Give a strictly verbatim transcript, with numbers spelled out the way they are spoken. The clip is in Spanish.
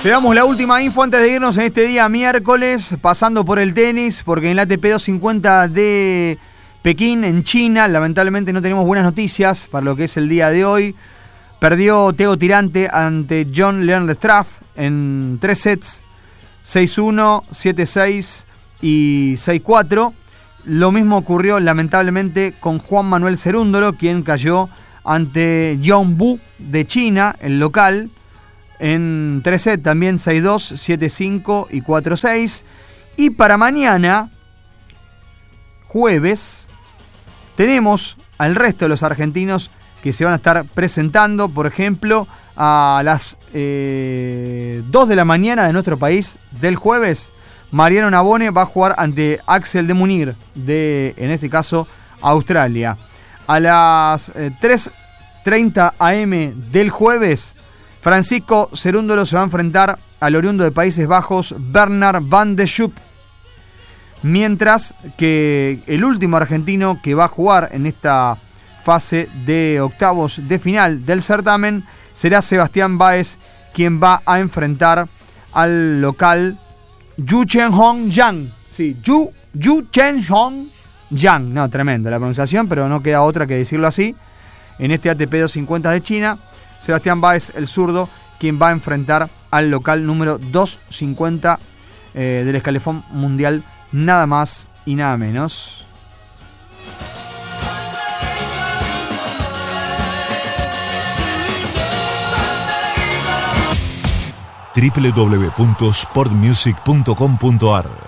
Te damos la última info antes de irnos en este día miércoles, pasando por el tenis, porque en la A T P doscientos cincuenta de Pekín, en China, lamentablemente no tenemos buenas noticias para lo que es el día de hoy. Perdió Tego Tirante ante John Leon Lestrade en tres sets, seis uno, siete seis y seis cuatro. Lo mismo ocurrió lamentablemente con Juan Manuel Cerúndolo, quien cayó ante John Bu de China, el local, en tres sets también, seis dos, siete cinco y cuatro seis. Y para mañana, jueves, tenemos al resto de los argentinos que se van a estar presentando. Por ejemplo, a las eh, dos de la mañana de nuestro país del jueves, Mariano Navone va a jugar ante Axel de Munir, de, en este caso, Australia. A las eh, tres treinta a eme del jueves, Francisco Cerúndolo se va a enfrentar al oriundo de Países Bajos, Bernard van de Schoup. Mientras que el último argentino que va a jugar en esta fase de octavos de final del certamen será Sebastián Báez, quien va a enfrentar al local Yu Chen-hong Yang. Sí, Yu, Yu Chen-hong Yang. No, tremendo la pronunciación, pero no queda otra que decirlo así. En este A T P doscientos cincuenta de China, Sebastián Báez, el zurdo, quien va a enfrentar al local número doscientos cincuenta eh, del escalafón mundial, nada más y nada menos. doble u doble u doble u punto sport music punto com punto a r